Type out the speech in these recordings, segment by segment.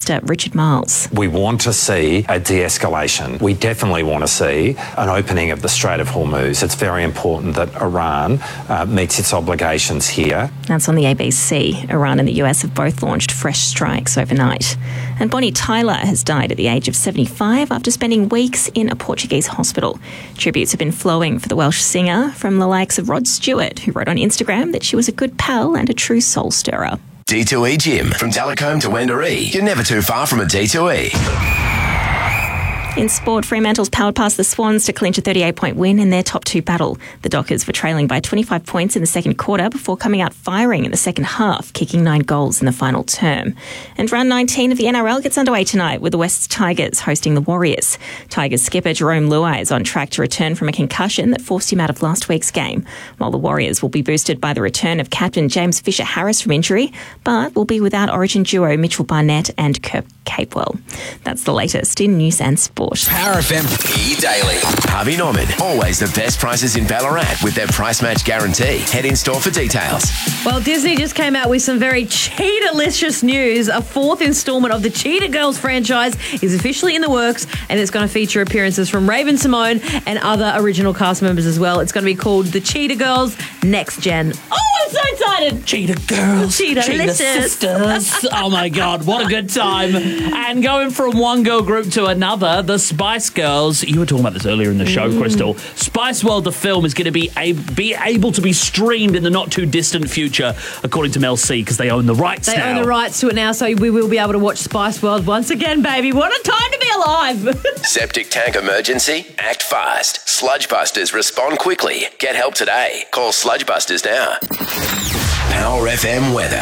Minister Richard Marles. We want to see a de-escalation. We definitely want to see an opening of the Strait of Hormuz. It's very important that Iran meets its obligations here. That's on the ABC. Iran and the US have both launched fresh strikes overnight. And Bonnie Tyler has died at the age of 75 after spending weeks in a Portuguese hospital. Tributes have been flowing for the Welsh singer from the likes of Rod Stewart, who wrote on Instagram that she was a good pal and a true soul stirrer. D2E Gym. From Talcombe to Wendouree. You're never too far from a D2E. In sport, Fremantle's powered past the Swans to clinch a 38-point win in their top two battle. The Dockers were trailing by 25 points in the second quarter before coming out firing in the second half, kicking 9 goals in the final term. And round 19 of the NRL gets underway tonight with the West Tigers hosting the Warriors. Tigers skipper Jerome Luai is on track to return from a concussion that forced him out of last week's game, while the Warriors will be boosted by the return of captain James Fisher-Harris from injury, but will be without Origin duo Mitchell Barnett and Kirk Capewell. That's the latest in news and sport. Power FM E-Daily. Harvey Norman. Always the best prices in Ballarat with their price match guarantee. Head in store for details. Well, Disney just came out with some very cheetah-licious news. A 4th instalment of the Cheetah Girls franchise is officially in the works, and it's going to feature appearances from Raven Simone and other original cast members as well. It's going to be called the Cheetah Girls Next Gen. Oh, I'm so excited! Cheetah Girls. Cheetah Sisters. Oh, my God. What a good time. And going from one girl group to another, the Spice Girls, you were talking about this earlier in the show, Crystal. Spice World, the film, is going to be able to be streamed in the not-too-distant future, according to Mel C, because they own the rights now. They own the rights to it now, so we will be able to watch Spice World once again, baby. What a time to be alive! Septic tank emergency? Act fast. Sludgebusters respond quickly. Get help today. Call Sludgebusters now. Power FM weather.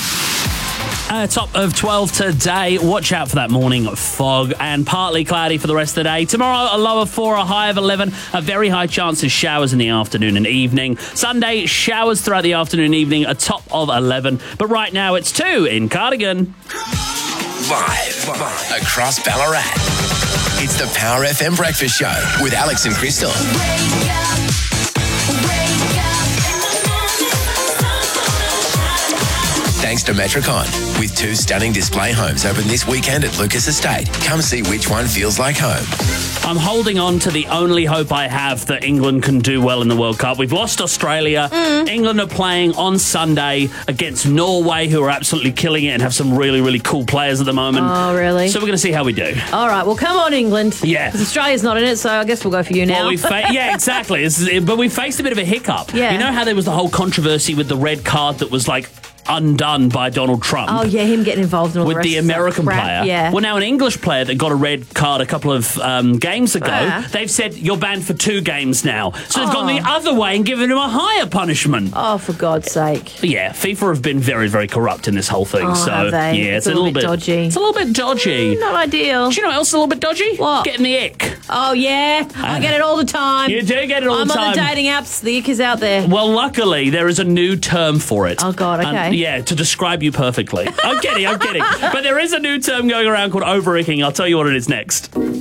Top of 12 today. Watch out for that morning fog and partly cloudy for the rest of the day. Tomorrow, a low of 4, a high of 11. A very high chance of showers in the afternoon and evening. Sunday, showers throughout the afternoon and evening, a top of 11. But right now, it's 2 in Cardigan. Live across Ballarat. It's the Power FM Breakfast Show with Alex and Crystal. Thanks to Metricon. With 2 stunning display homes open this weekend at Lucas Estate. Come see which one feels like home. I'm holding on to the only hope I have that England can do well in the World Cup. We've lost Australia. England are playing on Sunday against Norway, who are absolutely killing it and have some really, really cool players at the moment. Oh, really? So we're going to see how we do. All right, well, come on, England. Yeah. Because Australia's not in it, so I guess we'll go for you now. Well, yeah, exactly. But we faced a bit of a hiccup. Yeah. You know how there was the whole controversy with the red card that was like undone by Donald Trump. Oh, yeah, him getting involved in all with the rest the of American crap. player. Yeah. Well, now an English player that got a red card a couple of games ago, they've said you're banned for 2 games now. So they've gone the other way and given him a higher punishment. Oh, for God's sake. But yeah, FIFA have been very, very corrupt in this whole thing. Oh, so have they? yeah, it's a little bit dodgy. It's a little bit dodgy. Not ideal. Do you know what else is a little bit dodgy? What? Getting the ick. Oh, yeah. I get it all the time. You do get it all the time. I'm on the dating apps. The ick is out there. Well, luckily, there is a new term for it. Oh, God, okay. Yeah, to describe you perfectly. I'm kidding. But there is a new term going around called over-icking. I'll tell you what it is next.